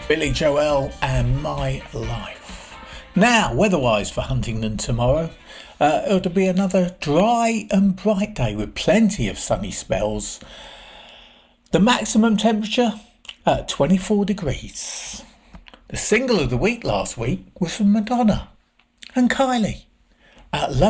Billy Joel and My Life. Now, weather-wise for Huntingdon tomorrow, it'll be another dry and bright day with plenty of sunny spells. The maximum temperature at 24 degrees. The single of the week last week was from Madonna and Kylie at